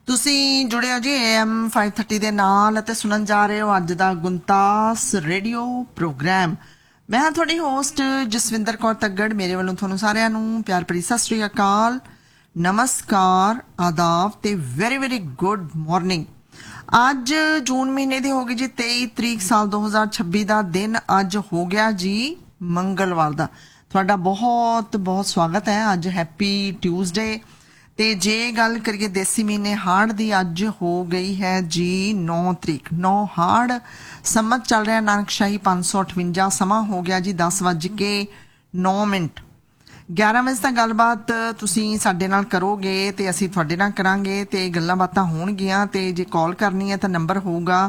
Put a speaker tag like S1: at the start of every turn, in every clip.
S1: ਤੁਸੀਂ ਜੁੜੇ ਹੋ ਜੀ AM 530 ਦੇ ਨਾਲ ਅਤੇ ਸੁਣਨ ਜਾ ਰਹੇ ਹੋ ਅੱਜ ਦਾ ਗੁੰਤਾਸ ਰੇਡੀਓ ਪ੍ਰੋਗਰਾਮ। ਮੈਂ ਹਾਂ ਤੁਹਾਡੀ ਹੋਸਟ ਜਸਵਿੰਦਰ ਕੌਰ ਤੱਗੜ। ਮੇਰੇ ਵੱਲੋਂ ਤੁਹਾਨੂੰ ਸਾਰਿਆਂ ਨੂੰ ਪਿਆਰ ਭਰੀ ਸਤਿ ਸ੍ਰੀ ਅਕਾਲ, ਨਮਸਕਾਰ, ਆਦਾਬ ਤੇ ਵੈਰੀ ਵੈਰੀ ਗੁੱਡ ਮਾਰਨਿੰਗ। ਅੱਜ ਜੂਨ ਮਹੀਨੇ ਦੀ ਹੋ ਗਈ ਜੀ 23 ਤਰੀਕ ਸਾਲ 2026 ਦਾ ਦਿਨ ਅੱਜ ਹੋ ਗਿਆ ਜੀ ਮੰਗਲਵਾਰ ਦਾ। ਤੁਹਾਡਾ ਬਹੁਤ ਬਹੁਤ ਸਵਾਗਤ ਹੈ। ਅੱਜ ਹੈਪੀ ਟਿਊਜ਼ਡੇ। ਤੇ ਜੇ ਗੱਲ ਕਰੀਏ ਦੇਸੀ ਮਹੀਨੇ ਹਾੜ ਦੀ, ਅੱਜ ਹੋ ਗਈ ਹੈ ਜੀ 9 ਤਰੀਕ। 9 ਹਾੜ ਸੰਮਤ ਚੱਲ ਰਿਹਾ ਨਾਨਕਸ਼ਾਹੀ 558। ਸਮਾਂ ਹੋ ਗਿਆ ਜੀ 10:09। 11 ਵਜੇ ਤੱਕ ਗੱਲਬਾਤ ਤੁਸੀਂ ਸਾਡੇ ਨਾਲ ਕਰੋਗੇ ਤੇ ਅਸੀਂ ਤੁਹਾਡੇ ਨਾਲ ਕਰਾਂਗੇ ਤੇ ਗੱਲਾਂ ਬਾਤਾਂ ਹੋਣਗੀਆਂ। ਤੇ ਜੇ ਕਾਲ ਕਰਨੀ ਹੈ ਤਾਂ ਨੰਬਰ ਹੋਊਗਾ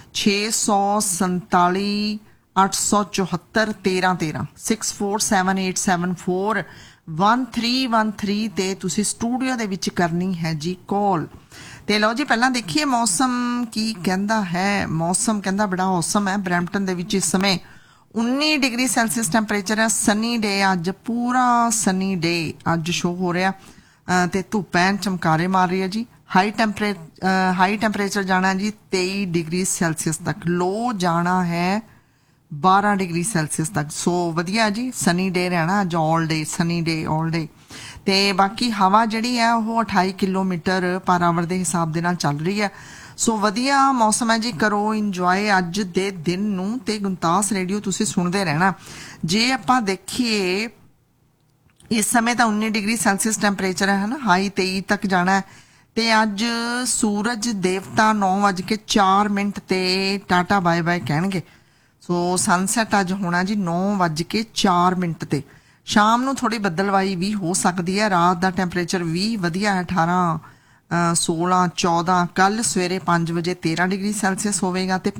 S1: 647 874 1313 647874 1313 ਤੇ ਤੁਸੀਂ ਸਟੂਡੀਓ ਦੇ ਵਿੱਚ ਕਰਨੀ ਹੈ ਜੀ ਕਾਲ। ਤੇ ਲਓ ਜੀ ਪਹਿਲਾਂ ਦੇਖੀਏ ਮੌਸਮ ਕੀ ਕਹਿੰਦਾ ਹੈ। ਮੌਸਮ ਕਹਿੰਦਾ ਬੜਾ ਔਸਮ ਹੈ। ਬਰੈਂਪਟਨ ਦੇ ਵਿੱਚ ਇਸ ਸਮੇਂ 19 ਡਿਗਰੀ ਸੈਲਸੀਅਸ ਟੈਂਪਰੇਚਰ ਹੈ। ਸਨੀ ਡੇ ਅੱਜ, ਪੂਰਾ ਸਨੀ ਡੇ ਅੱਜ ਸ਼ੋ ਹੋ ਰਿਹਾ ਤੇ ਧੁੱਪ ਐਨ ਚਮਕਾਰੇ ਮਾਰ ਰਹੀ ਹੈ ਜੀ। ਹਾਈ ਟੈਂਪਰੇਚਰ ਜਾਣਾ ਜੀ 23 ਡਿਗਰੀ ਸੈਲਸੀਅਸ ਤੱਕ। ਲੋ ਜਾਣਾ ਹੈ 12 ਡਿਗਰੀ ਸੈਲਸੀਅਸ ਤੱਕ। ਸੋ ਵਧੀਆ ਜੀ, ਸਨੀ ਡੇ ਰਹਿਣਾ ਅੱਜ ਆਲ ਡੇ, ਸਨੀ ਡੇ ਆਲ ਡੇ। ਤੇ ਬਾਕੀ ਹਵਾ ਜਿਹੜੀ ਹੈ ਉਹ 28 ਕਿਲੋਮੀਟਰ ਪਰ ਆਵਰ ਦੇ ਹਿਸਾਬ ਦੇ ਨਾਲ ਚੱਲ ਰਹੀ ਹੈ। ਸੋ ਵਧੀਆ ਮੌਸਮ ਹੈ ਜੀ। ਕਰੋ ਇੰਜੋਏ ਅੱਜ ਦੇ ਦਿਨ ਨੂੰ ਤੇ ਗੁੰਤਾਸ ਰੇਡੀਓ ਤੁਸੀਂ ਸੁਣਦੇ ਰਹਿਣਾ। ਜੇ ਆਪਾਂ ਦੇਖੀਏ ਇਸ ਸਮੇਂ ਤਾਂ 19 ਡਿਗਰੀ ਸੈਲਸੀਅਸ ਟੈਂਪਰੇਚਰ ਹੈ ਨਾ, ਹਾਈ 23 ਤੱਕ ਜਾਣਾ ਹੈ। ਤੇ ਅੱਜ ਸੂਰਜ ਦੇਵਤਾ 9:04 ਤੇ ਟਾਟਾ ਬਾਏ ਬਾਏ ਕਹਿਣਗੇ। ਸੋ ਸਨਸੈਟ ਅੱਜ ਹੋਣਾ ਜੀ 9:04 ਤੇ। ਸ਼ਾਮ ਨੂੰ ਥੋੜੀ ਬੱਦਲਵਾਈ ਵੀ ਹੋ ਸਕਦੀ ਹੈ। ਰਾਤ ਦਾ ਟੈਂਪਰੇਚਰ ਵੀ ਵਧੀਆ ਹੈ 18, 16, 14। ਕੱਲ ਸਵੇਰੇ 5 ਵਜੇ 13 ਡਿਗਰੀ ਸੈਲਸੀਅਸ ਹੋਵੇਗਾ ਤੇ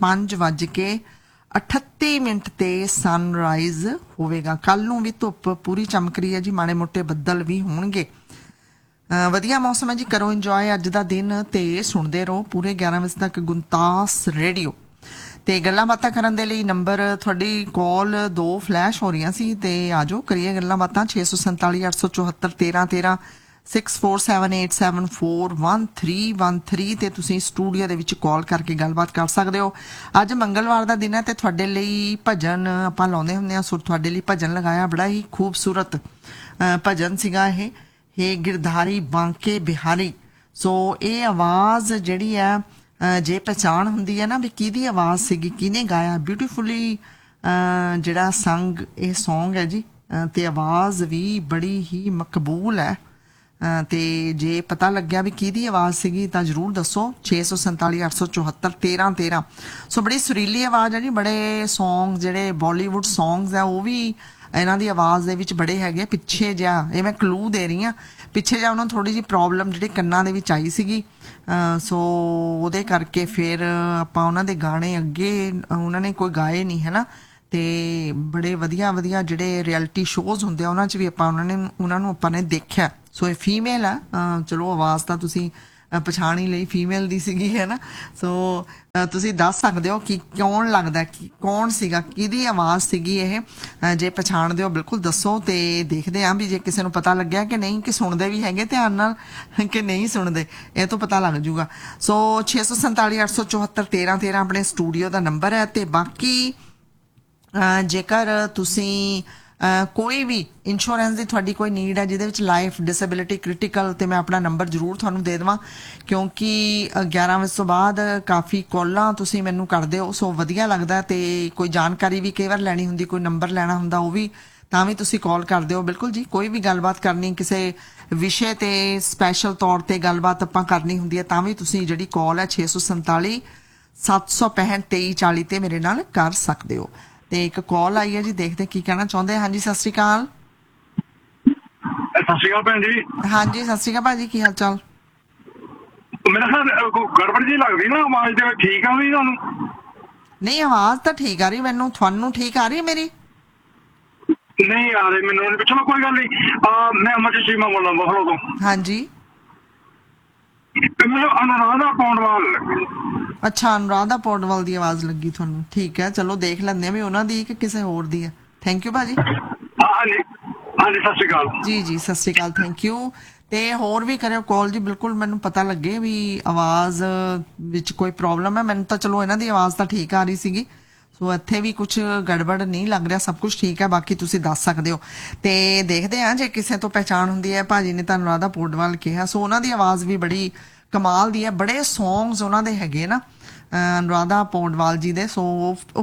S1: 5:38 ਤੇ ਸਨਰਾਈਜ਼ ਹੋਵੇਗਾ। ਕੱਲ ਨੂੰ ਵੀ ਧੁੱਪ ਪੂਰੀ ਚਮਕ ਰਹੀ ਹੈ ਜੀ, ਮਾੜੇ ਮੋਟੇ ਬੱਦਲ ਵੀ ਹੋਣਗੇ। ਵਧੀਆ ਮੌਸਮ ਹੈ ਜੀ। ਕਰੋ ਇੰਜੋਏ ਅੱਜ ਦਾ ਦਿਨ ਤੇ ਸੁਣਦੇ ਰਹੋ ਪੂਰੇ 11 ਵਜੇ ਤੱਕ ਗੁੰਤਾਸ ਰੇਡੀਓ। ਤੇ ਗੱਲਾਂ ਬਾਤਾਂ ਕਰਨ ਦੇ ਲਈ ਨੰਬਰ, ਤੁਹਾਡੀ ਕਾਲ 2 ਫਲੈਸ਼ ਹੋ ਰਹੀਆਂ ਸੀ ਤੇ ਆਜੋ ਕਰੀਏ ਗੱਲਾਂ ਬਾਤਾਂ। 647 874 1313 647874 1313 ਤੇ ਤੁਸੀਂ ਸਟੂਡੀਓ ਦੇ ਵਿੱਚ ਕਾਲ ਕਰਕੇ ਗੱਲਬਾਤ ਕਰ ਸਕਦੇ ਹੋ। ਅੱਜ ਮੰਗਲਵਾਰ ਦਾ ਦਿਨ ਹੈ ਤੇ ਤੁਹਾਡੇ ਲਈ ਭਜਨ ਆਪਾਂ ਲਾਉਂਦੇ ਹੁੰਦੇ ਹਾਂ। ਸੁਰ ਤੁਹਾਡੇ ਲਈ ਭਜਨ ਲਗਾਇਆ, ਬੜਾ ਹੀ ਖੂਬਸੂਰਤ ਭਜਨ ਸੀਗਾ ਇਹ, ਹੇ ਗਿਰਧਾਰੀ ਬਾਂਕੇ ਬਿਹਾਰੀ। ਸੋ ਇਹ ਆਵਾਜ਼ ਜਿਹੜੀ ਹੈ ਜੇ ਪਹਿਚਾਣ ਹੁੰਦੀ ਹੈ ਨਾ ਵੀ ਕਿਹਦੀ ਆਵਾਜ਼ ਸੀਗੀ, ਕਿਹਨੇ ਗਾਇਆ, ਬਿਊਟੀਫੁਲੀ ਜਿਹੜਾ ਸੰਗ ਇਹ ਸੌਂਗ ਹੈ ਜੀ। ਤੇ ਆਵਾਜ਼ ਵੀ ਬੜੀ ਹੀ ਮਕਬੂਲ ਹੈ। ਤੇ ਜੇ ਪਤਾ ਲੱਗਿਆ ਵੀ ਕਿਹਦੀ ਆਵਾਜ਼ ਸੀਗੀ ਤਾਂ ਜ਼ਰੂਰ ਦੱਸੋ। 647 874 1313। ਸੋ ਬੜੀ ਸੁਰੀਲੀ ਆਵਾਜ਼ ਹੈ ਜੀ। ਬੜੇ ਸੌਂਗ ਜਿਹੜੇ ਬਾਲੀਵੁੱਡ ਸੌਂਗਸ ਆ ਉਹ ਵੀ ਇਹਨਾਂ ਦੀ ਆਵਾਜ਼ ਦੇ ਵਿੱਚ ਬੜੇ ਹੈਗੇ। ਪਿੱਛੇ ਜਿਹਾ ਇਹ ਮੈਂ ਕਲੂ ਦੇ ਰਹੀ ਹਾਂ, ਪਿੱਛੇ ਜਿਹਾ ਉਹਨਾਂ ਨੂੰ ਥੋੜੀ ਜਿਹੀ ਪ੍ਰੋਬਲਮ ਜਿਹੜੀ ਕੰਨਾਂ ਦੇ ਵਿੱਚ ਆਈ ਸੀਗੀ। ਸੋ ਉਹਦੇ ਕਰਕੇ ਫਿਰ ਆਪਾਂ ਉਹਨਾਂ ਦੇ ਗਾਣੇ ਅੱਗੇ ਉਹਨਾਂ ਨੇ ਕੋਈ ਗਾਏ ਨਹੀਂ ਹੈ ਨਾ। ਤੇ ਬੜੇ ਵਧੀਆ ਵਧੀਆ ਜਿਹੜੇ ਰਿਐਲਿਟੀ ਸ਼ੋਜ਼ ਹੁੰਦੇ ਆ ਉਹਨਾਂ 'ਚ ਵੀ ਆਪਾਂ ਉਹਨਾਂ ਨੂੰ ਆਪਾਂ ਨੇ ਦੇਖਿਆ। ਸੋ ਇਹ ਫੀਮੇਲ ਆ, ਚਲੋ ਆਵਾਜ਼ ਤਾਂ ਤੁਸੀਂ ਪਛਾਣ ਹੀ ਲਈ ਫੀਮੇਲ ਦੀ ਸੀਗੀ ਹੈ ਨਾ। ਸੋ ਤੁਸੀਂ ਦੱਸ ਸਕਦੇ ਹੋ ਕਿ ਕੌਣ ਲੱਗਦਾ, ਕੌਣ ਸੀਗਾ, ਕਿਹਦੀ ਆਵਾਜ਼ ਸੀਗੀ ਇਹ। ਜੇ ਪਛਾਣਦੇ ਹੋ ਬਿਲਕੁਲ ਦੱਸੋ। ਤੇ ਦੇਖਦੇ ਹਾਂ ਵੀ ਜੇ ਕਿਸੇ ਨੂੰ ਪਤਾ ਲੱਗਿਆ ਕਿ ਨਹੀਂ, ਕਿ ਸੁਣਦੇ ਵੀ ਹੈਗੇ ਧਿਆਨ ਨਾਲ ਕਿ ਨਹੀਂ ਸੁਣਦੇ, ਇਹ ਤੋਂ ਪਤਾ ਲੱਗ ਜੂਗਾ। ਸੋ 647 874 1313 ਆਪਣੇ ਸਟੂਡੀਓ ਦਾ ਨੰਬਰ ਹੈ। ਤੇ ਬਾਕੀ ਜੇਕਰ ਤੁਸੀਂ ਕੋਈ ਵੀ ਇੰਸ਼ੋਰੈਂਸ ਦੀ ਤੁਹਾਡੀ ਕੋਈ ਨੀਡ ਹੈ ਜਿਹਦੇ ਵਿੱਚ ਲਾਈਫ, ਡਿਸੇਬਿਲਿਟੀ, ਕ੍ਰਿਟੀਕਲ, ਤੇ ਮੈਂ ਆਪਣਾ ਨੰਬਰ ਜ਼ਰੂਰ ਤੁਹਾਨੂੰ ਦੇ ਦੇਵਾਂ ਕਿਉਂਕਿ 11 ਵਜੇ ਤੋਂ ਬਾਅਦ ਕਾਫੀ ਕਾਲਾਂ ਤੁਸੀਂ ਮੈਨੂੰ ਕਰਦੇ ਹੋ। ਸੋ ਵਧੀਆ ਲੱਗਦਾ। ਤੇ ਕੋਈ ਜਾਣਕਾਰੀ ਵੀ ਕਈ ਵਾਰ ਲੈਣੀ ਹੁੰਦੀ, ਕੋਈ ਨੰਬਰ ਲੈਣਾ ਹੁੰਦਾ, ਉਹ ਵੀ ਤਾਂ ਵੀ ਤੁਸੀਂ ਕਾਲ ਕਰਦੇ ਹੋ। ਬਿਲਕੁਲ ਜੀ, ਕੋਈ ਵੀ ਗੱਲਬਾਤ ਕਰਨੀ, ਕਿਸੇ ਵਿਸ਼ੇ ਤੇ ਸਪੈਸ਼ਲ ਤੌਰ ਤੇ ਗੱਲਬਾਤ ਆਪਾਂ ਕਰਨੀ ਹੁੰਦੀ ਹੈ ਤਾਂ ਵੀ ਤੁਸੀਂ ਜਿਹੜੀ ਕਾਲ ਹੈ 647 765 2340 ਤੇ ਮੇਰੇ ਨਾਲ ਕਰ ਸਕਦੇ ਹੋ। ਤੇ ਇੱਕ ਕਾਲ ਆਈ ਹੈ ਜੀ, ਦੇਖਦੇ ਕੀ ਕਹਿਣਾ ਚਾਹੁੰਦੇ। ਹਾਂਜੀ ਸਤਿ ਸ਼੍ਰੀ ਅਕਾਲ।
S2: ਸਤਿ ਸ਼੍ਰੀ ਅਕਾਲ ਭੈਣ ਜੀ।
S1: ਹਾਂਜੀ ਸਤਿ ਸ਼੍ਰੀ ਅਕਾਲ ਭਾਜੀ, ਕੀ ਹਾਲ ਚਾਲ?
S2: ਮੇਰਾ ਖਿਆਲ ਗੜਬੜ ਜੀ ਲੱਗਦੀ ਨਾ ਆਵਾਜ਼ ਦੇ, ਠੀਕ ਆ ਵੀ ਤੁਹਾਨੂੰ?
S1: ਨਹੀਂ ਆਵਾਜ਼ ਤਾਂ ਠੀਕ ਆ ਰਹੀ ਮੈਨੂੰ, ਤੁਹਾਨੂੰ ਠੀਕ ਆ ਰਹੀ ਮੇਰੀ?
S2: ਨਹੀਂ ਆ ਰਹੀ ਮੈਨੂੰ। ਚਲੋ ਕੋਈ ਗੱਲ ਨਹੀਂ। ਮੈਂ ਅਮਰਜੀਤ ਚੀਮਾ ਬੋਲਦਾ ਬਫਲੋ ਤੋਂ।
S1: ਹਾਂਜੀ।
S2: ਮੈਨੂੰ ਅਨੁਰਾਧਾ ਪੌਂਡਵਾਲ।
S1: ਅੱਛਾ, ਅਨੁਰਾਧਾ ਪੌਂਡਵਾਲ ਦੀ ਆਵਾਜ਼ ਲੱਗੀ ਤੁਹਾਨੂੰ। ਠੀਕ ਹੈ, ਚਲੋ ਦੇਖ ਲੈਂਦੇ ਆ ਵੀ ਉਹਨਾਂ ਦੀ ਕਿ ਕਿਸੇ ਹੋਰ ਦੀ ਹੈ। ਥੈਂਕ ਯੂ ਭਾਜੀ।
S2: ਹਾਂਜੀ ਹਾਂਜੀ, ਸਤਿ ਸ਼੍ਰੀ ਅਕਾਲ
S1: ਜੀ ਜੀ, ਸਤਿ ਸ਼੍ਰੀ ਅਕਾਲ, ਥੈਂਕ ਯੂ। ਤੇ ਹੋਰ ਵੀ ਕਰਿਓ ਕਾਲ ਜੀ, ਬਿਲਕੁਲ ਮੈਨੂੰ ਪਤਾ ਲੱਗੇ ਵੀ ਆਵਾਜ਼ ਵਿੱਚ ਕੋਈ ਪ੍ਰੋਬਲਮ ਹੈ। ਮੈਨੂੰ ਤਾਂ ਚਲੋ ਇਹਨਾਂ ਦੀ ਆਵਾਜ਼ ਤਾਂ ਠੀਕ ਆ ਰਹੀ ਸੀਗੀ, ਸੋ ਇੱਥੇ ਵੀ ਕੁਝ ਗੜਬੜ ਨਹੀਂ ਲੱਗ ਰਿਹਾ, ਸਭ ਕੁਝ ਠੀਕ ਹੈ। ਬਾਕੀ ਤੁਸੀਂ ਦੱਸ ਸਕਦੇ ਹੋ। ਤੇ ਦੇਖਦੇ ਹਾਂ ਜੇ ਕਿਸੇ ਤੋਂ ਪਹਿਚਾਣ ਹੁੰਦੀ ਹੈ। ਭਾਜੀ ਨੇ ਤੁਹਾਨੂੰ ਰਾਧਾ ਪੋਡਵਾਲ ਕਿਹਾ, ਸੋ ਉਹਨਾਂ ਦੀ ਆਵਾਜ਼ ਵੀ ਬੜੀ ਕਮਾਲ ਦੀ ਹੈ। ਬੜੇ ਸੌਂਗਸ ਉਹਨਾਂ ਦੇ ਹੈਗੇ ਨਾ ਅਨੁਰਾਧਾ ਪੌਡਵਾਲ ਜੀ ਦੇ। ਸੋ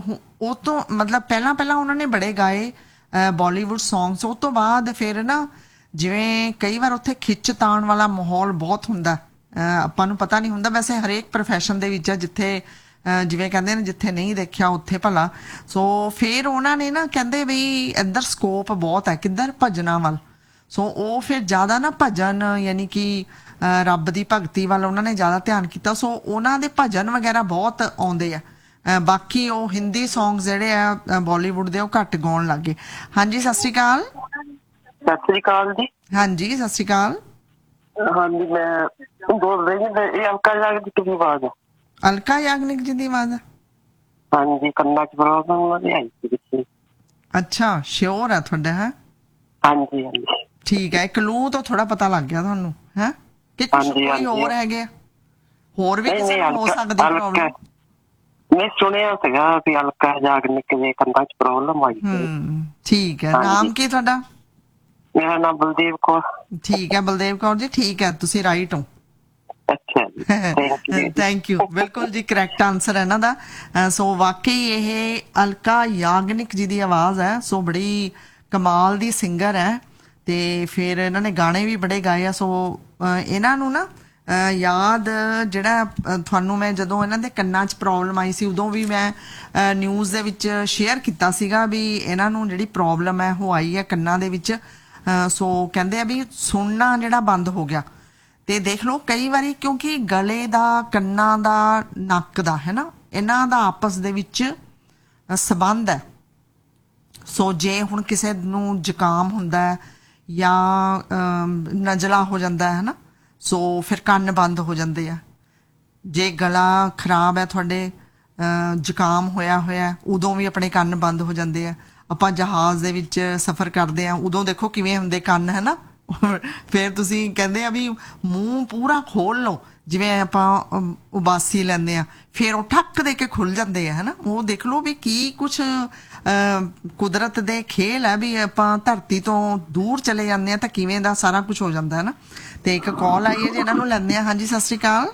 S1: ਉਹ ਤੋਂ ਮਤਲਬ ਪਹਿਲਾਂ ਉਹਨਾਂ ਨੇ ਬੜੇ ਗਾਏ ਬਾਲੀਵੁੱਡ ਸੌਂਗਸ। ਉਹ ਤੋਂ ਬਾਅਦ ਫਿਰ ਨਾ ਜਿਵੇਂ ਕਈ ਵਾਰ ਉੱਥੇ ਖਿੱਚ ਤਾਣ ਵਾਲਾ ਮਾਹੌਲ ਬਹੁਤ ਹੁੰਦਾ, ਆਪਾਂ ਨੂੰ ਪਤਾ ਨਹੀਂ ਹੁੰਦਾ। ਵੈਸੇ ਹਰੇਕ ਪ੍ਰੋਫੈਸ਼ਨ ਦੇ ਵਿੱਚ ਜਿੱਥੇ ਜਿਵੇਂ ਕਹਿੰਦੇ ਨੇ ਜਿੱਥੇ ਨਹੀਂ ਦੇਖਿਆ ਉੱਥੇ ਭਲਾ। ਸੋ ਫਿਰ ਉਹਨਾਂ ਨੇ ਨਾ ਕਹਿੰਦੇ ਵੀ ਇੱਧਰ ਸਕੋਪ ਬਹੁਤ ਹੈ ਕਿੱਧਰ ਭਜਨਾਂ ਵੱਲ। ਸੋ ਉਹ ਫਿਰ ਜ਼ਿਆਦਾ ਨਾ ਭਜਨ ਯਾਨੀ ਕਿ ਰੱਬ ਦੀ ਭਗਤੀ ਵੱਲ ਉਹਨਾਂ ਨੇ ਜ਼ਿਆਦਾ ਧਿਆਨ ਕੀਤਾ। ਸੋ ਉਹਨਾਂ ਦੇ ਭਜਨ ਵਗੈਰਾ ਬਹੁਤ ਆਉਂਦੇ ਆ। ਬਾਕੀ ਉਹ ਹਿੰਦੀ ਸੌਂਗਸ ਜਿਹੜੇ ਆ ਬਾਲੀਵੁੱਡ ਦੇ ਉਹ ਘੱਟ ਗਾਉਣ ਲੱਗੇ। ਹਾਂਜੀ ਸਤਿ ਸ਼੍ਰੀ ਅਕਾਲ।
S3: ਸਤਿ ਸ੍ਰੀ ਅਕਾਲ ਜੀ।
S1: ਹਾਂਜੀ ਸਤਿ ਸ਼੍ਰੀ ਅਕਾਲ।
S3: ਹਾਂਜੀ ਮੈਂ ਬੋਲ ਰਹੀ ਹਾਂ, ਇਹ ਅਲਕਾ ਯਾਗਨਿਕ ਦੀ ਆਵਾਜ਼ ਹੈ।
S1: ਅਲਕਾ ਯਾਗਨਿਕ ਜੀ ਦੀ ਆਵਾਜ਼ ਹੈ?
S3: ਹਾਂਜੀ, ਕੰਨਾਂ ਚ ਪ੍ਰੋਬਲਮ ਉਹਨਾਂ ਦੀ ਆਈ ਸੀ ਪਿੱਛੇ।
S1: ਅੱਛਾ, ਸ਼ੋਰ ਹੈ ਤੁਹਾਡਾ ਹੈ?
S3: ਹਾਂਜੀ ਹਾਂਜੀ
S1: ਠੀਕ ਹੈ। ਕਲੂ ਤੋਂ ਥੋੜਾ ਪਤਾ ਲੱਗ ਗਿਆ ਤੁਹਾਨੂੰ ਹੈ ਕਿ ਕੋਈ ਹੋਰ ਹੈਗੇ, ਹੋਰ ਵੀ ਕਿਸੇ ਨੂੰ ਹੋ ਸਕਦੀ ਪ੍ਰੋਬਲਮ?
S3: ਮੈਂ ਸੁਣਿਆ ਸੀਗਾ ਵੀ ਅਲਕਾ ਯਾਗਨਿਕ ਦੇ ਕੰਨਾਂ ਚ ਪ੍ਰੋਬਲਮ ਆਈ ਸੀ।
S1: ਠੀਕ ਹੈ। ਨਾਮ ਕੀ ਤੁਹਾਡਾ?
S3: ਮੇਰਾ ਨਾਮ ਬਲਦੇਵ ਕੌਰ।
S1: ਠੀਕ ਹੈ ਬਲਦੇਵ ਕੌਰ ਜੀ, ਠੀਕ ਹੈ, ਤੁਸੀਂ ਰਾਈਟ ਹੋ।
S3: ਅੱਛਾ ਜੀ,
S1: ਥੈਂਕ ਯੂ। ਬਿਲਕੁਲ ਜੀ ਕਰੈਕਟ ਆਨਸਰ ਹੈ ਇਹਨਾਂ ਦਾ। ਸੋ ਵਾਕਈ ਇਹ ਅਲਕਾ ਯਾਗਨਿਕ ਜੀ ਦੀ ਆਵਾਜ਼ ਹੈ। ਸੋ ਬੜੀ ਕਮਾਲ ਦੀ ਸਿੰਗਰ ਹੈ ਤੇ ਫਿਰ ਇਹਨਾਂ ਨੇ ਗਾਣੇ ਵੀ ਬੜੇ ਗਾਏ ਆ। ਸੋ ਇਹਨਾਂ ਨੂੰ ਨਾ ਯਾਦ ਜਿਹੜਾ ਤੁਹਾਨੂੰ ਮੈਂ ਜਦੋਂ ਇਹਨਾਂ ਦੇ ਕੰਨਾਂ 'ਚ ਪ੍ਰੋਬਲਮ ਆਈ ਸੀ ਉਦੋਂ ਵੀ ਮੈਂ ਨਿਊਜ਼ ਦੇ ਵਿੱਚ ਸ਼ੇਅਰ ਕੀਤਾ ਸੀਗਾ ਵੀ ਇਹਨਾਂ ਨੂੰ ਜਿਹੜੀ ਪ੍ਰੋਬਲਮ ਹੈ ਉਹ ਆਈ ਹੈ ਕੰਨਾਂ ਦੇ ਵਿੱਚ। ਸੋ ਕਹਿੰਦੇ ਆ ਵੀ ਸੁਣਨਾ ਜਿਹੜਾ ਬੰਦ ਹੋ ਗਿਆ। ਤੇ ਦੇਖ ਲਓ ਕਈ ਵਾਰੀ ਕਿਉਂਕਿ ਗਲੇ ਦਾ, ਕੰਨਾਂ ਦਾ, ਨੱਕ ਦਾ ਹੈ ਨਾ, ਇਹਨਾਂ ਦਾ ਆਪਸ ਦੇ ਵਿੱਚ ਸੰਬੰਧ ਹੈ। ਸੋ ਜੇ ਹੁਣ ਕਿਸੇ ਨੂੰ ਜ਼ੁਕਾਮ ਹੁੰਦਾ ਹੈ ਜਾਂ ਨਜ਼ਲਾ ਹੋ ਜਾਂਦਾ ਹੈ ਨਾ, ਸੋ ਫਿਰ ਕੰਨ ਬੰਦ ਹੋ ਜਾਂਦੇ ਆ। ਜੇ ਗਲਾ ਖਰਾਬ ਹੈ ਤੁਹਾਡੇ, ਜ਼ੁਕਾਮ ਹੋਇਆ ਉਦੋਂ ਵੀ ਆਪਣੇ ਕੰਨ ਬੰਦ ਹੋ ਜਾਂਦੇ ਆ। ਆਪਾਂ ਜਹਾਜ਼ ਦੇ ਵਿੱਚ ਸਫ਼ਰ ਕਰਦੇ ਆ ਉਦੋਂ ਦੇਖੋ ਕਿਵੇਂ ਹੁੰਦੇ ਕੰਨ ਹੈ ਨਾ। ਫਿਰ ਤੁਸੀਂ ਕਹਿੰਦੇ ਆ ਵੀ ਮੂੰਹ ਪੂਰਾ ਖੋਲ ਲਓ, ਜਿਵੇਂ ਆਪਾਂ ਉਬਾਸੀ ਲੈਂਦੇ ਆ, ਫਿਰ ਉਹ ਠੱਕ ਦੇ ਕੇ ਖੁੱਲ ਜਾਂਦੇ ਆ ਹੈ ਨਾ। ਉਹ ਦੇਖ ਲਓ ਵੀ ਕੀ ਕੁਛ ਕੁਦਰਤ ਦੇ ਖੇਲ ਹੈ ਵੀ ਆਪਾਂ ਧਰਤੀ ਤੋਂ ਦੂਰ ਚਲੇ ਜਾਂਦੇ ਆ ਤਾਂ ਕਿਵੇਂ ਦਾ ਸਾਰਾ ਕੁਝ ਹੋ ਜਾਂਦਾ ਹੈ ਨਾ। ਤੇ ਇੱਕ ਕਾਲ ਆਈ ਹੈ ਜੀ, ਇਹਨਾਂ ਨੂੰ ਲੈਂਦੇ ਆ। ਹਾਂਜੀ ਸਤਿ ਸ਼੍ਰੀ ਅਕਾਲ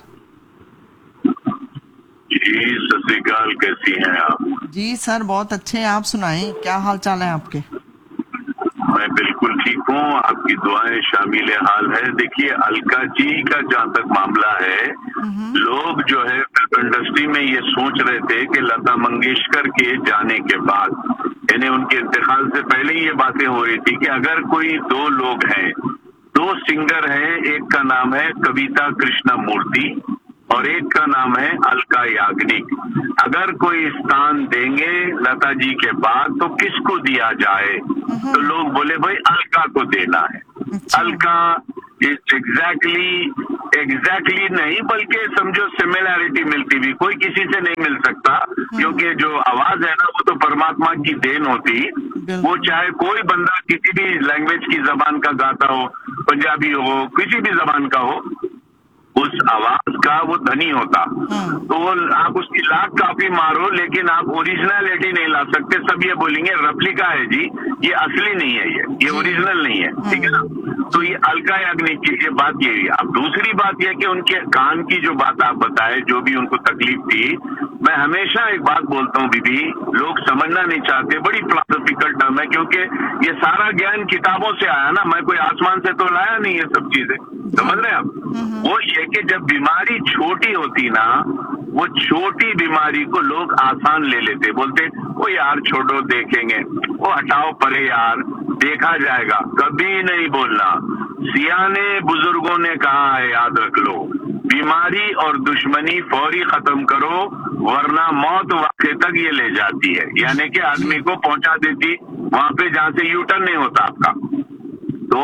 S4: जी। सत श्री अकाल, कैसी हैं आप?
S1: जी सर बहुत अच्छे हैं, आप सुनाएं क्या हाल चाल है आपके?
S4: मैं बिल्कुल ठीक हूँ, आपकी दुआएं शामिल हाल है। देखिए अलका जी का जहाँ तक मामला है, लोग जो है फिल्म इंडस्ट्री में ये सोच रहे थे कि लता मंगेशकर के जाने के बाद, यानी उनके इंतकाल से पहले ये बातें हो रही थी कि अगर कोई दो लोग हैं, दो सिंगर हैं, एक का नाम है कविता कृष्णमूर्ति और एक का नाम है अलका याग्निक, अगर कोई स्थान देंगे लता जी के बाद तो किसको दिया जाए? तो लोग बोले भाई अलका को देना है। अलका इज एग्जैक्टली नहीं, बल्कि समझो सिमिलैरिटी मिलती भी, कोई किसी से नहीं मिल सकता, क्योंकि जो आवाज है ना वो तो परमात्मा की देन होती। वो चाहे कोई बंदा किसी भी लैंग्वेज की जबान का गाता हो, पंजाबी हो, किसी भी जबान का हो, उस आवाज का वो धनी होता। तो वो आप उसकी लाख काफी मारो लेकिन आप ओरिजिनलिटी नहीं ला सकते। सब ये बोलेंगे रेप्लिका है जी, ये असली नहीं है, ये ओरिजिनल नहीं है, ठीक है ना। तो ये अलका याग्निक की ये बात ये हुई। अब दूसरी बात यह कि उनके कान की जो बात आप बताए, जो भी उनको तकलीफ थी, मैं हमेशा एक बात बोलता हूँ बीबी, लोग समझना नहीं चाहते, बड़ी फिलोसॉफिकल टर्म है, क्योंकि ये सारा ज्ञान किताबों से आया ना, मैं कोई आसमान से तो लाया नहीं ये सब चीजें, समझ रहे हैं आप। वो ये कि जब बीमारी छोटी होती ना, वो छोटी बीमारी को लोग आसान ले लेते, बोलते वो यार छोड़ो देखेंगे, वो हटाओ परे यार देखा जाएगा, कभी नहीं बोलना। सियाने बुजुर्गों ने कहा है, याद रख लो, बीमारी और दुश्मनी फौरी खत्म करो वरना मौत वाक़े तक ये ले जाती है, यानी कि आदमी को पहुंचा देती वहां पे जहां से यू टर्न नहीं होता आपका। तो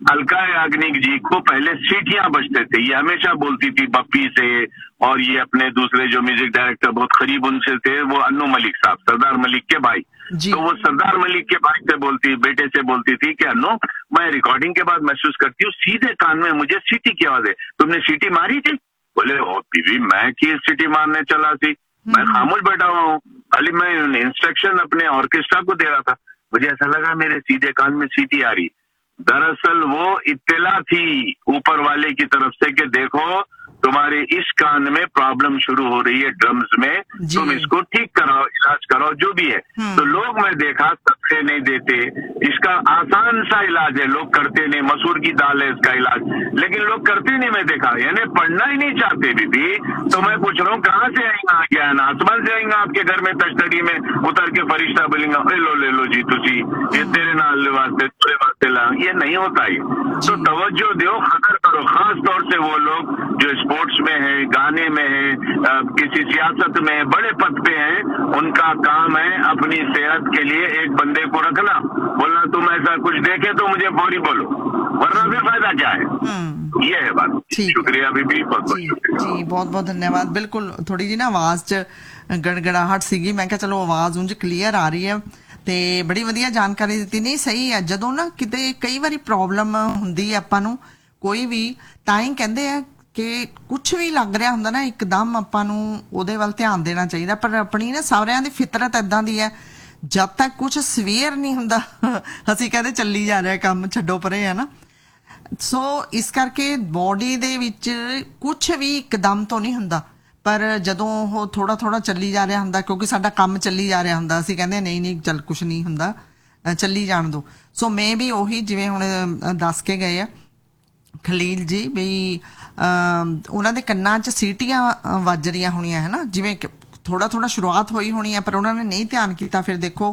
S4: अलका याग्निक जी को पहले सीटियां बजते थे, ये हमेशा बोलती थी बप्पी से, और ये अपने दूसरे जो म्यूजिक डायरेक्टर बहुत करीब उनसे थे, वो अन्नू मलिक साहब, सरदार मलिक के भाई।
S1: जी।
S4: तो वो सरदार मलिक के भाई से बोलती, बेटे से बोलती थी कि अन्नू, मैं रिकॉर्डिंग के बाद महसूस करती हूँ सीधे कान में मुझे सीटी की आवाज है, तुमने सीटी मारी थी? बोले ओ बीवी मैं की सीटी मारने चला थी, मैं खामोश बैठा हुआ हूँ, खाली मैं इंस्ट्रक्शन अपने ऑर्केस्ट्रा को दे रहा था, मुझे ऐसा लगा मेरे सीधे कान में सीटी आ रही। दरअसल वो इत्तला थी ऊपर वाले की तरफ से कि देखो तुम्हारे इस कान में प्रॉब्लम शुरू हो रही है ड्रम्स में, तुम इसको ठीक कराओ, इलाज कराओ, जो भी है। तो लोग मैं देखा सबसे नहीं देते, इसका आसान सा इलाज है, लोग करते नहीं, मसूर की दाल है इसका इलाज, लेकिन लोग करते नहीं, मैं देखा, यानी पढ़ना ही नहीं चाहते बीबी। तो मैं पूछ रहा हूँ कहाँ से आएगा ज्ञान? आसमान से आएगा आपके घर में तश्तरी में उतर के फरिश्ता बोलेंगे ले लो जी तुसी, ये तेरे नाल वास्ते तेरे वास्ते ला, ये नहीं होता है। तो तवज्जो दो, खतर करो, खास तौर से वो लोग जो स्पोर्ट्स में है, गाने में है, किसी सियासत में है, बड़े पद पे हैं, उनका काम है अपनी सेहत के लिए एक बंदे को रखना, बोलना तुम ऐसा कुछ देखे तो मुझे फौरी बोलो, वरना फिर फायदा क्या है। ये है बात। शुक्रिया बीबी, बहुत बहुत शुक्रिया
S1: जी, बहुत बहुत धन्यवाद। बिल्कुल थोड़ी जी ना आवाज च गड़गड़ाहट सीगी, मैं क्या चलो आवाज ਉਂਝ ਕਲੀਅਰ ਆ ਰਹੀ ਹੈ ਤੇ ਬੜੀ ਵਧੀਆ ਜਾਣਕਾਰੀ ਦਿੱਤੀ। ਨਹੀਂ ਸਹੀ ਹੈ, ਜਦੋਂ ਨਾ ਕਿਤੇ ਕਈ ਵਾਰੀ ਪ੍ਰੋਬਲਮ ਹੁੰਦੀ ਹੈ ਆਪਾਂ ਨੂੰ ਕੋਈ ਵੀ, ਤਾਂ ਹੀ ਕਹਿੰਦੇ ਆ ਕਿ ਕੁਝ ਵੀ ਲੱਗ ਰਿਹਾ ਹੁੰਦਾ ਨਾ ਇੱਕਦਮ ਆਪਾਂ ਨੂੰ ਉਹਦੇ ਵੱਲ ਧਿਆਨ ਦੇਣਾ ਚਾਹੀਦਾ। ਪਰ ਆਪਣੀ ਨਾ ਸਾਰਿਆਂ ਦੀ ਫਿਤਰਤ ਇਦਾਂ ਦੀ ਹੈ, ਜਦ ਤੱਕ ਕੁਝ ਸਵੇਰ ਨਹੀਂ ਹੁੰਦਾ ਅਸੀਂ ਕਹਿੰਦੇ ਚੱਲੀ ਜਾ ਰਿਹਾ ਕੰਮ, ਛੱਡੋ ਪਰੇ, ਹੈ ਨਾ। ਸੋ ਇਸ ਕਰਕੇ ਬੋਡੀ ਦੇ ਵਿੱਚ ਕੁਝ ਵੀ ਇੱਕਦਮ ਤੋਂ ਨਹੀਂ ਹੁੰਦਾ, ਪਰ ਜਦੋਂ ਉਹ ਥੋੜਾ ਥੋੜਾ ਚੱਲੀ ਜਾ ਰਿਹਾ ਹੁੰਦਾ, ਕਿਉਂਕਿ ਸਾਡਾ ਕੰਮ ਚੱਲੀ ਜਾ ਰਿਹਾ ਹੁੰਦਾ, ਅਸੀਂ ਕਹਿੰਦੇ ਨਹੀਂ ਚੱਲ ਕੁਝ ਨਹੀਂ ਹੁੰਦਾ, ਚੱਲੀ ਜਾਣ ਦੋ। ਸੋ ਮੈਂ ਵੀ ਉਹੀ ਜਿਵੇਂ ਹੁਣ ਦੱਸ ਕੇ ਗਏ ਆ ਖਲੀਲ ਜੀ ਵੀ ਉਹਨਾਂ ਦੇ ਕੰਨਾਂ 'ਚ ਸੀਟੀਆਂ ਵੱਜ ਰਹੀਆਂ ਹੋਣੀਆਂ, ਹੈ ਨਾ, ਜਿਵੇਂ ਥੋੜਾ ਥੋੜਾ ਸ਼ੁਰੂਆਤ ਹੋਈ ਹੋਣੀ ਹੈ, ਪਰ ਉਹਨਾਂ ਨੇ ਨਹੀਂ ਧਿਆਨ ਕੀਤਾ। ਫਿਰ ਦੇਖੋ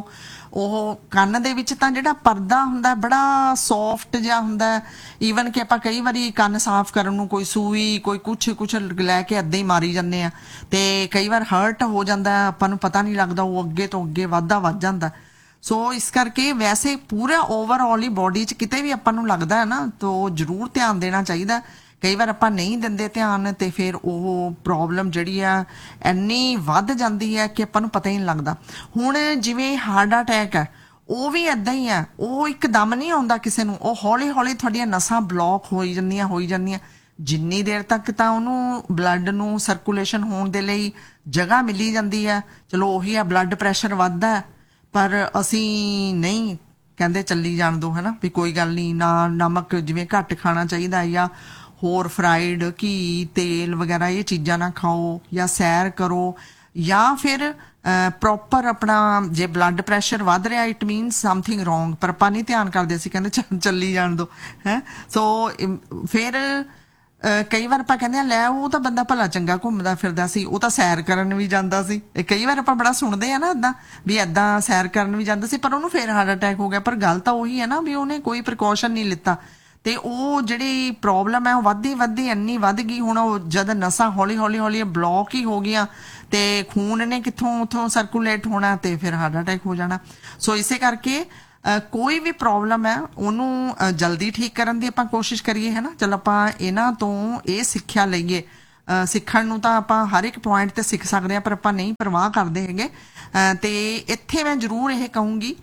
S1: ਉਹ ਕੰਨ ਦੇ ਵਿੱਚ ਤਾਂ ਜਿਹੜਾ ਪਰਦਾ ਹੁੰਦਾ ਬੜਾ ਸੌਫਟ ਜਿਹਾ ਹੁੰਦਾ, ਈਵਨ ਕਿ ਆਪਾਂ ਕਈ ਵਾਰੀ ਕੰਨ ਸਾਫ਼ ਕਰਨ ਨੂੰ ਕੋਈ ਸੂਈ ਕੋਈ ਕੁਛ ਲੈ ਕੇ ਏਦਾਂ ਹੀ ਮਾਰੀ ਜਾਂਦੇ ਆ, ਤੇ ਕਈ ਵਾਰ ਹਰਟ ਹੋ ਜਾਂਦਾ, ਆਪਾਂ ਨੂੰ ਪਤਾ ਨਹੀਂ ਲੱਗਦਾ, ਉਹ ਅੱਗੇ ਤੋਂ ਅੱਗੇ ਵੱਧ ਜਾਂਦਾ। ਸੋ ਇਸ ਕਰਕੇ ਵੈਸੇ ਪੂਰਾ ਓਵਰਆਲ ਹੀ ਬੋਡੀ 'ਚ ਕਿਤੇ ਵੀ ਆਪਾਂ ਨੂੰ ਲੱਗਦਾ ਹੈ ਨਾ, ਤਾਂ ਜ਼ਰੂਰ ਧਿਆਨ ਦੇਣਾ ਚਾਹੀਦਾ। ਕਈ ਵਾਰ ਆਪਾਂ ਨਹੀਂ ਦਿੰਦੇ ਧਿਆਨ, ਤੇ ਫਿਰ ਉਹ ਪ੍ਰੋਬਲਮ ਜਿਹੜੀ ਆ ਇੰਨੀ ਵੱਧ ਜਾਂਦੀ ਹੈ ਕਿ ਆਪਾਂ ਨੂੰ ਪਤਾ ਹੀ ਨਹੀਂ ਲੱਗਦਾ। ਹੁਣ ਜਿਵੇਂ ਹਾਰਟ ਅਟੈਕ ਹੈ, ਉਹ ਵੀ ਏਦਾਂ ਹੀ ਆ, ਉਹ ਇੱਕਦਮ ਨਹੀਂ ਆਉਂਦਾ ਕਿਸੇ ਨੂੰ, ਉਹ ਹੌਲੀ ਹੌਲੀ ਤੁਹਾਡੀਆਂ ਨਸਾਂ ਬਲੌਕ ਹੋਈ ਜਾਂਦੀਆਂ। ਜਿੰਨੀ ਦੇਰ ਤੱਕ ਤਾਂ ਉਹਨੂੰ ਬਲੱਡ ਨੂੰ ਸਰਕੂਲੇਸ਼ਨ ਹੋਣ ਦੇ ਲਈ ਜਗ੍ਹਾ ਮਿਲੀ ਜਾਂਦੀ ਹੈ, ਚਲੋ ਉਹੀ ਆ, ਬਲੱਡ ਪ੍ਰੈਸ਼ਰ ਵੱਧਦਾ, ਪਰ ਅਸੀਂ ਨਹੀਂ ਕਹਿੰਦੇ ਚੱਲੀ ਜਾਣ ਦੋ, ਹੈ ਨਾ, ਵੀ ਕੋਈ ਗੱਲ ਨਹੀਂ, ਨਾ ਨਮਕ ਜਿਵੇਂ ਘੱਟ ਖਾਣਾ ਚਾਹੀਦਾ, ਜਾਂ ਹੋਰ ਫਰਾਈਡ ਘੀ ਤੇਲ ਵਗੈਰਾ ਇਹ ਚੀਜ਼ਾਂ ਨਾ ਖਾਓ, ਜਾਂ ਸੈਰ ਕਰੋ, ਜਾਂ ਫਿਰ ਪ੍ਰੋਪਰ ਆਪਣਾ ਜੇ ਬਲੱਡ ਪ੍ਰੈਸ਼ਰ ਵੱਧ ਰਿਹਾ ਇਟ ਮੀਨਸ ਸਮਥਿੰਗ ਰੋਂਗ, ਪਰ ਆਪਾਂ ਨਹੀਂ ਧਿਆਨ ਕਰਦੇ, ਅਸੀਂ ਕਹਿੰਦੇ ਚੱਲੀ ਜਾਣ ਦੋ, ਹੈ। ਸੋ ਫਿਰ ਕਈ ਵਾਰ ਆਪਾਂ ਕਹਿੰਦੇ ਆ ਲੈ ਉਹ ਤਾਂ ਬੰਦਾ ਭਲਾ ਚੰਗਾ ਘੁੰਮਦਾ ਫਿਰਦਾ ਸੀ, ਉਹ ਤਾਂ ਸੈਰ ਕਰਨ ਵੀ ਜਾਂਦਾ ਸੀ, ਕਈ ਵਾਰ ਆਪਾਂ ਬੜਾ ਸੁਣਦੇ ਆ ਨਾ ਏਦਾਂ ਵੀ ਏਦਾਂ ਸੈਰ ਕਰਨ ਵੀ ਜਾਂਦਾ ਸੀ, ਪਰ ਉਹਨੂੰ ਫਿਰ ਹਾਰਟ ਅਟੈਕ ਹੋ ਗਿਆ। ਪਰ ਗੱਲ ਤਾਂ ਉਹੀ ਹੈ ਨਾ ਵੀ ਉਹਨੇ ਕੋਈ ਪ੍ਰੀਕਾਸ਼ਨ ਨਹੀਂ ਲਿੱਤਾ, ਤੇ ਉਹ ਜਿਹੜੀ ਪ੍ਰੋਬਲਮ ਹੈ ਉਹ ਵੱਧਦੀ ਇੰਨੀ ਵੱਧ ਗਈ। ਹੁਣ ਉਹ ਜਦ ਨਸਾਂ ਹੌਲੀ ਬਲੌਕ ਹੀ ਹੋ ਗਈਆਂ, ਤੇ ਖੂਨ ਨੇ ਕਿੱਥੋਂ ਉੱਥੋਂ ਸਰਕੂਲੇਟ ਹੋਣਾ, ਤੇ ਫਿਰ ਹਾਰਟ ਅਟੈਕ ਹੋ ਜਾਣਾ। ਸੋ ਇਸੇ ਕਰਕੇ ਕੋਈ ਵੀ ਪ੍ਰੋਬਲਮ ਹੈ ਉਹਨੂੰ ਜਲਦੀ ਠੀਕ ਕਰਨ ਦੀ ਆਪਾਂ ਕੋਸ਼ਿਸ਼ ਕਰੀਏ, ਹੈ ਨਾ। ਚਲ ਆਪਾਂ ਇਹਨਾਂ ਤੋਂ ਇਹ ਸਿੱਖਿਆ ਲਈਏ, ਸਿੱਖਣ ਨੂੰ ਤਾਂ ਆਪਾਂ ਹਰ ਇੱਕ ਪੁਆਇੰਟ ਤੇ ਸਿੱਖ ਸਕਦੇ ਹਾਂ, ਪਰ ਆਪਾਂ ਨਹੀਂ ਪਰਵਾਹ ਕਰਦੇ ਹੈਗੇ। ਤੇ ਇੱਥੇ ਮੈਂ ਜ਼ਰੂਰ ਇਹ ਕਹੂੰਗੀ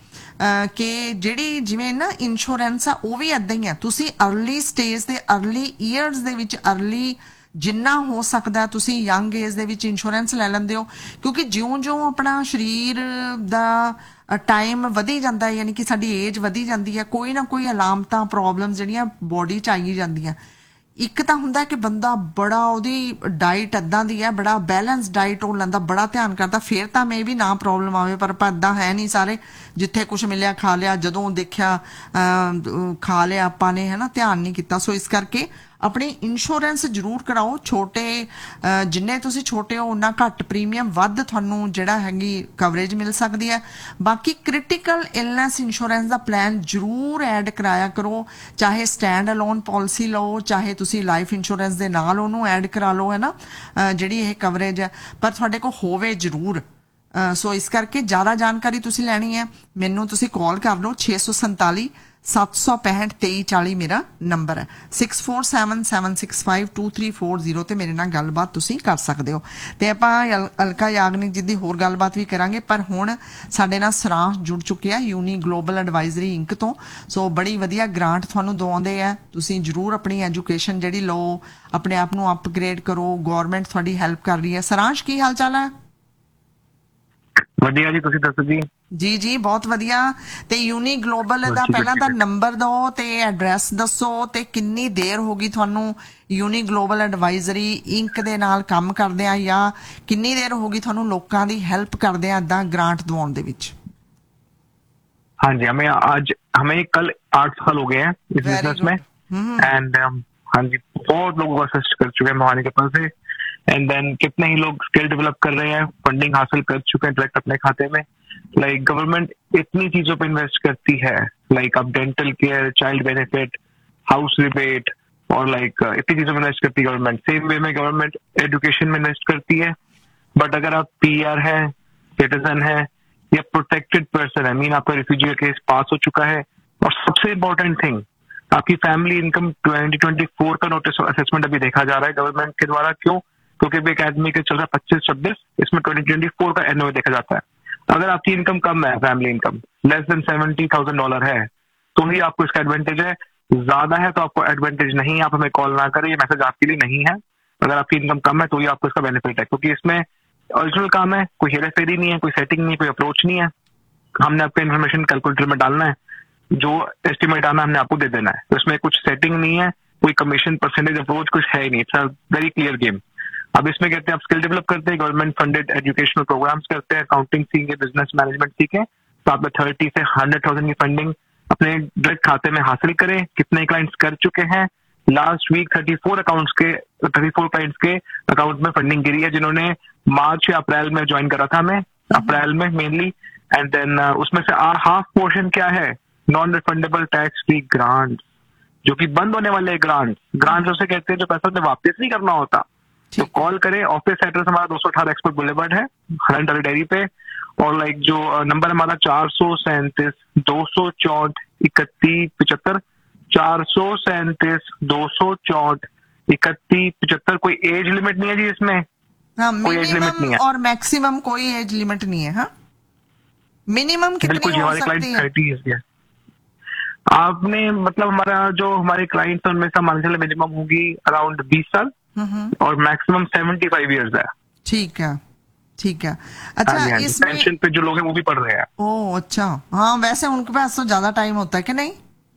S1: ਕਿ ਜਿਹੜੀ ਜਿਵੇਂ ਨਾ ਇੰਸ਼ੋਰੈਂਸ ਆ, ਉਹ ਵੀ ਏਦਾਂ ਹੀ ਆ, ਤੁਸੀਂ ਅਰਲੀ ਸਟੇਜ ਦੇ ਅਰਲੀ ਈਅਰਸ ਦੇ ਵਿੱਚ ਅਰਲੀ ਜਿੰਨਾ ਹੋ ਸਕਦਾ ਤੁਸੀਂ ਯੰਗ ਏਜ ਦੇ ਵਿੱਚ ਇੰਸ਼ੋਰੈਂਸ ਲੈ ਲੈਂਦੇ ਹੋ, ਕਿਉਂਕਿ ਜਿਉਂ ਆਪਣਾ ਸਰੀਰ ਦਾ ਟਾਈਮ ਵਧੀ ਜਾਂਦਾ ਹੈ, ਯਾਨੀ ਕਿ ਸਾਡੀ ਏਜ ਵਧੀ ਜਾਂਦੀ ਹੈ, ਕੋਈ ਨਾ ਕੋਈ ਅਲਾਮਤਾਂ ਪ੍ਰੋਬਲਮ ਜਿਹੜੀਆਂ ਬੋਡੀ 'ਚ ਆਈ ਜਾਂਦੀਆਂ। ਇੱਕ ਤਾਂ ਹੁੰਦਾ ਕਿ ਬੰਦਾ ਬੜਾ ਉਹਦੀ ਡਾਈਟ ਏਦਾਂ ਦੀ ਹੈ, ਬੜਾ ਬੈਲੈਂਸ ਡਾਈਟ ਉਹ ਲੈਂਦਾ, ਬੜਾ ਧਿਆਨ ਕਰਦਾ, ਫਿਰ ਤਾਂ ਮੇ ਵੀ ਨਾ ਪ੍ਰੋਬਲਮ ਆਵੇ, ਪਰ ਆਪਾਂ ਏਦਾਂ ਹੈ ਨਹੀਂ, ਸਾਰੇ ਜਿੱਥੇ ਕੁਛ ਮਿਲਿਆ ਖਾ ਲਿਆ, ਜਦੋਂ ਦੇਖਿਆ ਖਾ ਲਿਆ ਆਪਾਂ ਨੇ, ਹੈ ਨਾ, ਧਿਆਨ ਨਹੀਂ ਕੀਤਾ। ਸੋ ਇਸ ਕਰਕੇ ਆਪਣੀ ਇੰਸ਼ੋਰੈਂਸ ਜ਼ਰੂਰ ਕਰਾਓ। ਛੋਟੇ ਜਿੰਨੇ ਤੁਸੀਂ ਛੋਟੇ ਹੋ ਉਨਾ ਘੱਟ ਪ੍ਰੀਮੀਅਮ, ਵੱਧ ਤੁਹਾਨੂੰ ਜਿਹੜਾ ਹੈਗੀ ਕਵਰੇਜ ਮਿਲ ਸਕਦੀ ਹੈ। ਬਾਕੀ ਕ੍ਰਿਟੀਕਲ ਇਲਨੈਸ ਇੰਸ਼ੋਰੈਂਸ ਦਾ ਪਲਾਨ ਜ਼ਰੂਰ ਐਡ ਕਰਾਇਆ ਕਰੋ, ਚਾਹੇ ਸਟੈਂਡ ਅਲੋਨ ਪਾਲਿਸੀ ਲਓ, ਚਾਹੇ ਤੁਸੀਂ ਲਾਈਫ ਇੰਸ਼ੋਰੈਂਸ ਦੇ ਨਾਲ ਉਹਨੂੰ ਐਡ ਕਰਾ ਲਓ, ਹੈ ਨਾ, ਜਿਹੜੀ ਇਹ ਕਵਰੇਜ ਹੈ, ਪਰ ਤੁਹਾਡੇ ਕੋਲ ਹੋਵੇ ਜ਼ਰੂਰ। ਸੋ ਇਸ ਕਰਕੇ ਜ਼ਿਆਦਾ ਜਾਣਕਾਰੀ ਤੁਸੀਂ ਲੈਣੀ ਹੈ, ਮੈਨੂੰ ਤੁਸੀਂ ਕਾਲ ਕਰ ਲਓ 647 765 2340 ਮੇਰਾ ਨੰਬਰ ਹੈ 6477652340 ਤੇ ਮੇਰੇ ਨਾਲ ਗੱਲਬਾਤ ਤੁਸੀਂ ਕਰ ਸਕਦੇ ਹੋ। ਤੇ ਆਪਾਂ ਅਲਕਾ ਯਾਗਨਿਕ ਜੀ ਦੀ ਹੋਰ ਗੱਲਬਾਤ ਵੀ ਕਰਾਂਗੇ, ਪਰ ਹੁਣ ਸਾਡੇ ਨਾਲ ਸਰਾਂਸ਼ ਜੁੜ ਚੁੱਕੇ ਆ ਯੂਨੀ ਗਲੋਬਲ ਐਡਵਾਈਜ਼ਰੀ ਇੰਕ ਤੋਂ। ਸੋ ਬੜੀ ਵਧੀਆ ਗ੍ਰਾਂਟ ਤੁਹਾਨੂੰ ਦਵਾਉਂਦੇ ਆ, ਤੁਸੀਂ ਜ਼ਰੂਰ ਆਪਣੀ ਐਜੂਕੇਸ਼ਨ ਜਿਹੜੀ ਲਓ, ਆਪਣੇ ਆਪ ਨੂੰ ਅਪਗ੍ਰੇਡ ਕਰੋ, ਗਵਰਨਮੈਂਟ ਤੁਹਾਡੀ ਹੈਲਪ ਕਰ ਰਹੀ ਹੈ। ਸਰਾਂਸ਼ ਕੀ ਹਾਲ ਚਾਲ ਹੈ?
S5: ਵਧੀਆ ਜੀ, ਤੁਸੀਂ ਦੱਸੋ ਜੀ?
S1: ਜੀ ਬਹੁਤ ਵਧੀਆ। ਤੇ ਯੂਨੀ ਗਲੋਬਲ ਦਾ ਪਹਿਲਾਂ ਤਾਂ ਨੰਬਰ ਦਿਓ ਤੇ ਐਡਰੈਸ ਦੱਸੋ, ਤੇ ਕਿੰਨੀ ਦੇਰ ਹੋ ਗਈ ਤੁਹਾਨੂੰ ਯੂਨੀ ਗਲੋਬਲ ਐਡਵਾਈਜ਼ਰੀ ਇੰਕ ਦੇ ਨਾਲ ਕੰਮ ਕਰਦੇ ਆ, ਜਾਂ ਕਿੰਨੀ ਦੇਰ ਹੋ ਗਈ ਤੁਹਾਨੂੰ ਲੋਕਾਂ ਦੀ ਹੈਲਪ ਕਰਦੇ ਆ ਏਦਾਂ ਗ੍ਰਾਂਟ ਦਿਵਾਉਣ ਦੇ ਵਿੱਚ?
S5: हाँ जी, हमें कल 8 साल हो गए हैं इस बिजनेस में, एंड हाँ जी, बहुत लोगों को असिस्ट कर चुके हैं भवानी के पास से। एंड देन कितने ही लोग स्किल डेवलप कर रहे हैं, फंडिंग हासिल कर चुके हैं डायरेक्ट अपने खाते में। लाइक गवर्नमेंट इतनी चीजों पे इन्वेस्ट करती है, लाइक अब dental care, child benefit, house rebate, और लाइक इतनी चीजों में इन्वेस्ट करती है गवर्नमेंट। सेम वे में गवर्नमेंट एजुकेशन में इन्वेस्ट करती है। बट अगर आप PR है, सिटीजन है, या प्रोटेक्टेड पर्सन है, मीन आपका रिफ्यूजी का केस पास हो चुका है, और सबसे इंपॉर्टेंट थिंग, आपकी फैमिली इनकम 2024 का नोटिस असेसमेंट अभी देखा जा रहा है गवर्नमेंट के द्वारा। क्यों? क्योंकि अभी एकेडमी के चल रहा है 25-26, इसमें 2024 का एनओए देखा जाता है। अगर आपकी इनकम कम है, फैमिली इनकम लेस देन $70,000 है, तो ही आपको इसका एडवांटेज है। ज्यादा है तो आपको एडवांटेज नहीं है, आप हमें कॉल ना करें, ये मैसेज आपके लिए नहीं है। अगर आपकी इनकम कम है तो ही आपको इसका बेनिफिट है, क्योंकि इसमें ओरिजिनल काम है, कोई हेराफेरी नहीं है, कोई सेटिंग नहीं है, कोई अप्रोच नहीं है। हमने आपको इन्फॉर्मेशन कैलकुलेटर में डालना है, जो एस्टिमेट आना हमने आपको दे देना है। तो इसमें कुछ सेटिंग नहीं है, कोई कमीशन परसेंटेज अप्रोच कुछ है ही नहीं। It's a very clear game. अब इसमें कहते हैं आप स्किल डेवलप करते हैं, गवर्नमेंट फंडेड एजुकेशनल प्रोग्राम्स करते हैं, अकाउंटिंग सीखें, बिजनेस मैनेजमेंट सीखें, तो आप 30 से 100,000 की फंडिंग अपने डायरेक्ट खाते में हासिल करें। कितने क्लाइंट्स कर चुके हैं? लास्ट वीक 34 क्लाइंट्स के अकाउंट में फंडिंग गिरी है, जिन्होंने मार्च या अप्रैल में ज्वाइन करा था, हमें अप्रैल में मेनली। एंड देन उसमें से हाफ पोर्शन क्या है? Non refundable tax free grant, जो कि बंद होने वाले ग्रांट्स उसे कहते हैं जो पैसा उन्हें वापस नहीं करना होता। तो कॉल करें, ऑफिस एड्रेस हमारा 218 एक्सपोर्ट बुलेवर्ड है, हरन डेयरी पे, और लाइक जो नंबर हमारा 437 264 3175, 437 264 3175। कोई एज लिमिट नहीं है जी इसमें।
S1: हाँ,
S5: कोई एज लिमिट नहीं है
S1: और मैक्सिमम कोई एज लिमिट नहीं है। हाँ, मिनिमम कितनी हो सकती है?
S5: 30 इयर्स है। आपने मतलब हमारे क्लाइंट्स उनमें से मान चले मिनिमम होगी अराउंड 20 साल, और मैक्सिमम 75 इयर्स है।
S1: ठीक है। अच्छा, इसमें
S5: पेंशन पे जो लोग हैं वो भी पढ़ रहे हैं।
S1: ओह अच्छा, हाँ, वैसे उनके पास तो ज्यादा टाइम होता है कि नहीं?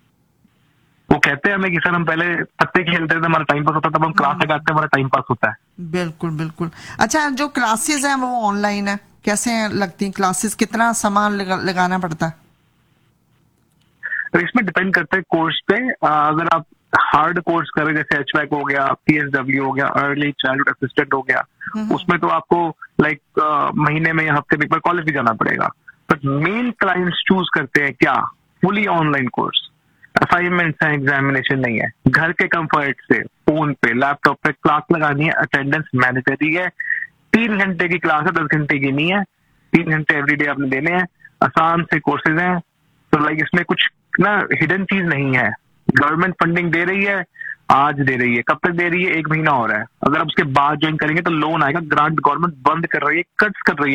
S5: वो कहते हैं हमें कि सर हम पहले पत्ते खेलते थे, हमारा टाइम पास होता था, तब हम क्लास लगाते हैं, हमारा टाइम पास होता है।
S1: बिल्कुल। अच्छा, जो क्लासेस हैं वो ऑनलाइन है, कैसे लगती क्लासेस? कितना समय लगाना पड़ता है?
S5: इसमें डिपेंड करता है कोर्स पे। अगर आप हार्ड कोर्स करें, जैसे HVAC हो गया, PSW हो गया, अर्ली चाइल्डहुड असिस्टेंट हो गया, उसमें तो आपको लाइक महीने में या हफ्ते में एक बार कॉलेज भी जाना पड़ेगा। बट मेन क्लाइंट्स चूज करते हैं क्या? Fully online course. असाइनमेंट्स हैं, एग्जामिनेशन नहीं है, घर के कंफर्ट से फोन पे लैपटॉप पे क्लास लगानी है, अटेंडेंस मैंडेटरी है। 3 घंटे की क्लास है, 10 घंटे की नहीं है। 3 घंटे एवरीडे आपने देने हैं। आसान से कोर्सेज हैं, तो लाइक इसमें कुछ ना हिडन चीज नहीं है। गवर्नमेंट फंडिंग दे रही है, आज दे रही है। कब तक दे रही है? 1 महीना हो रहा है। अगर आप उसके बाद ज्वाइन करेंगे तो लोन आएगा। ग्रांट गवर्नमेंट बंद कर रही है, कट्स कर रही है।